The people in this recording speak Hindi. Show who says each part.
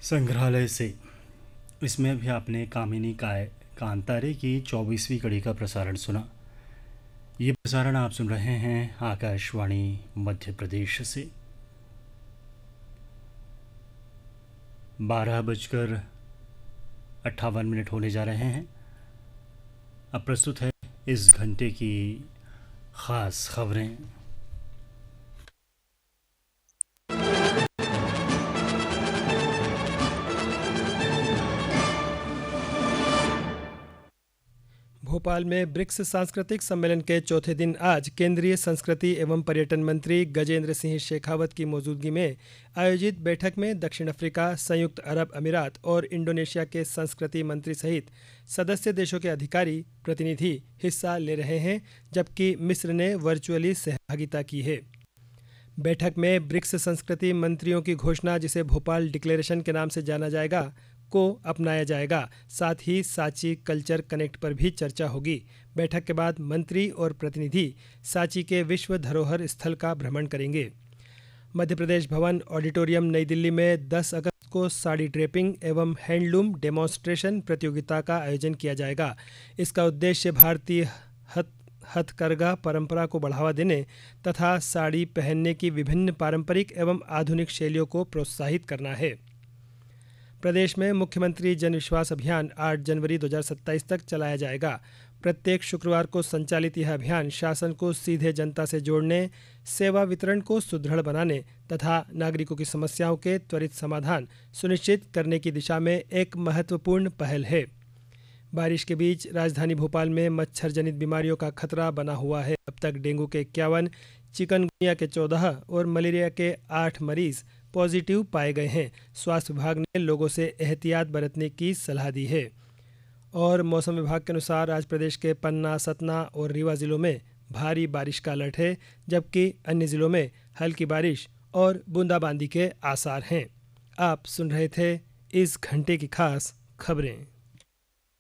Speaker 1: संग्रहालय से। इसमें अभी आपने कामिनी कांतारे की 24वीं कड़ी का प्रसारण सुना। ये प्रसारण आप सुन रहे हैं आकाशवाणी मध्य प्रदेश से। 12:58 होने जा रहे हैं। अब प्रस्तुत है इस घंटे की ख़ास खबरें।
Speaker 2: भोपाल में ब्रिक्स सांस्कृतिक सम्मेलन के चौथे दिन आज केंद्रीय संस्कृति एवं पर्यटन मंत्री गजेंद्र सिंह शेखावत की मौजूदगी में आयोजित बैठक में दक्षिण अफ्रीका, संयुक्त अरब अमीरात और इंडोनेशिया के संस्कृति मंत्री सहित सदस्य देशों के अधिकारी प्रतिनिधि हिस्सा ले रहे हैं, जबकि मिस्र ने वर्चुअली सहभागिता की है। बैठक में ब्रिक्स संस्कृति मंत्रियों की घोषणा, जिसे भोपाल डिक्लेरेशन के नाम से जाना जाएगा, को अपनाया जाएगा। साथ ही सांची कल्चर कनेक्ट पर भी चर्चा होगी। बैठक के बाद मंत्री और प्रतिनिधि सांची के विश्व धरोहर स्थल का भ्रमण करेंगे। मध्य प्रदेश भवन ऑडिटोरियम नई दिल्ली में 10 अगस्त को साड़ी ड्रेपिंग एवं हैंडलूम डेमोन्स्ट्रेशन प्रतियोगिता का आयोजन किया जाएगा। इसका उद्देश्य भारतीय हथकरघा परंपरा को बढ़ावा देने तथा साड़ी पहनने की विभिन्न पारंपरिक एवं आधुनिक शैलियों को प्रोत्साहित करना है। प्रदेश में मुख्यमंत्री जन विश्वास अभियान 8 जनवरी 2027 तक चलाया जाएगा। प्रत्येक शुक्रवार को संचालित यह अभियान शासन को सीधे जनता से जोड़ने, सेवा वितरण को सुदृढ़ बनाने तथा नागरिकों की समस्याओं के त्वरित समाधान सुनिश्चित करने की दिशा में एक महत्वपूर्ण पहल है। बारिश के बीच राजधानी भोपाल में मच्छर जनित बीमारियों का खतरा बना हुआ है। अब तक डेंगू के 51, चिकनगुनिया के 14 और मलेरिया के 8 मरीज पॉजिटिव पाए गए हैं। स्वास्थ्य विभाग ने लोगों से एहतियात बरतने की सलाह दी है। और मौसम विभाग के अनुसार आज प्रदेश के पन्ना, सतना और रीवा जिलों में भारी बारिश का अलर्ट है, जबकि अन्य जिलों में हल्की बारिश और बूंदाबांदी के आसार हैं। आप सुन रहे थे इस घंटे की खास खबरें।